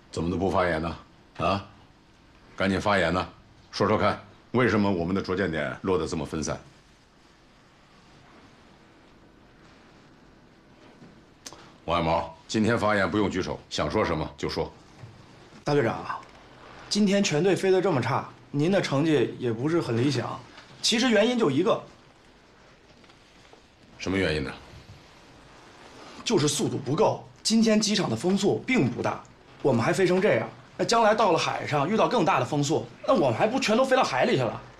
怎么都不发言呢？啊，赶紧发言呢！说说看，为什么我们的着舰点落得这么分散？王小毛，今天发言不用举手，想说什么就说。 大队长，今天全队飞得这么差，您的成绩也不是很理想。其实原因就一个， 什么原因呢？ 就是速度不够。今天机场的风速并不大，我们还飞成这样，那将来到了海上遇到更大的风速，那我们还不全都飞到海里去了？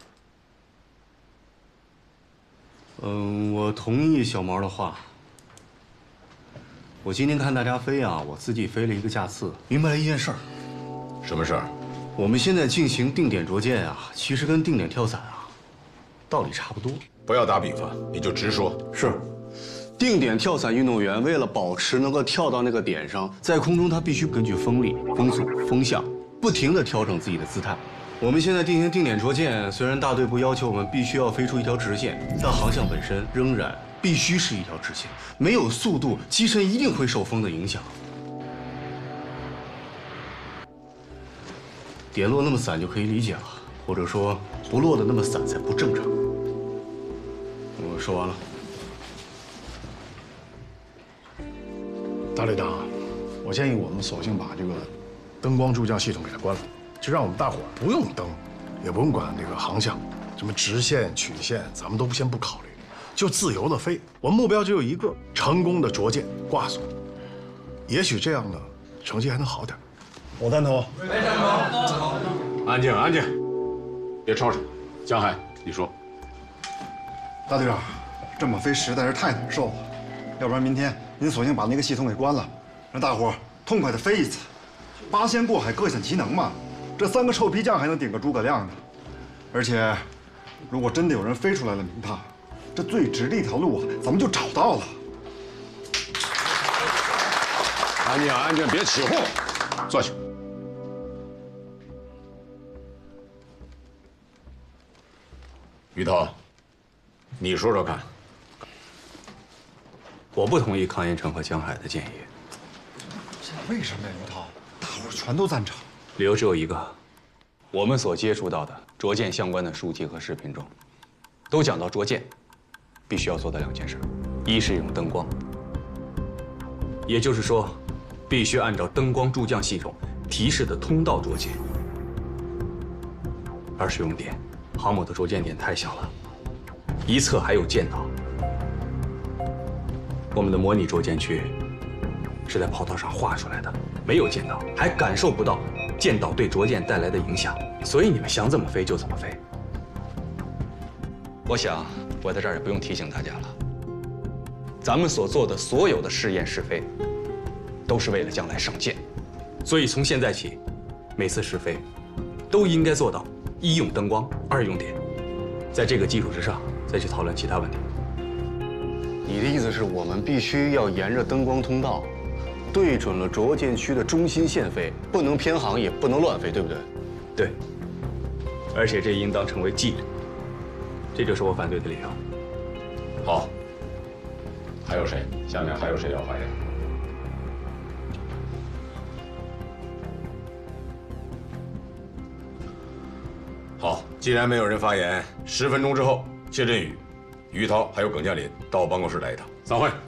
我同意小毛的话。我今天看大家飞啊，我自己飞了一个架次，明白了一件事儿。 什么事儿？ 我们现在进行定点着舰啊，其实跟定点跳伞啊，道理差不多。 不要打比方，你就直说。 是。定点跳伞运动员为了保持能够跳到那个点上，在空中他必须根据风力、风速、风向，不停地调整自己的姿态。我们现在进行定点着舰，虽然大队部要求我们必须要飞出一条直线，但航向本身仍然必须是一条直线。没有速度，机身一定会受风的影响。点落那么散就可以理解了，或者说不落得那么散才不正常。我说完了。 大队长，我建议我们索性把这个灯光助降系统给它关了，就让我们大伙儿不用灯，也不用管这个航向，什么直线、曲线，咱们都先不考虑，就自由的飞。我们目标只有一个：成功的着舰挂锁。也许这样呢，成绩还能好点。我赞同。 安静，安静，别吵吵。江海，你说。 大队长，这么飞实在是太难受了，要不然明天您索性把那个系统给关了，让大伙儿痛快的飞一次。八仙过海，各显其能嘛。这3个臭皮匠还能顶个诸葛亮呢。而且，如果真的有人飞出来了名堂，这最直的一条路啊，咱们就找到了。 安静，安静，别起哄，坐下。于涛，你说说看。 我不同意康彦成和江海的建议。 为什么呀，于涛？大伙儿全都赞成。 理由只有一个，我们所接触到的着舰相关的书籍和视频中，都讲到着舰必须要做的2件事：一是用灯光，也就是说，必须按照灯光助降系统提示的通道着舰；二是用电，航母的着舰点太小了，一侧还有舰岛。我们的模拟着舰区是在跑道上画出来的，没有舰岛，还感受不到舰岛对着舰带来的影响，所以你们想怎么飞就怎么飞。我想，我在这儿也不用提醒大家了，咱们所做的所有的试验试飞，都是为了将来上舰，所以从现在起，每次试飞都应该做到1用灯光，2用电，在这个基础之上再去讨论其他问题。你的意思是我们必须要沿着灯光通道，对准了着舰区的中心线飞，不能偏航，也不能乱飞，对不对？对。而且这应当成为纪律，这就是我反对的理由。 好，还有谁？下面还有谁要发言？好，既然没有人发言，10分钟之后，谢振宇、于涛还有耿建林到我办公室来一趟。散会。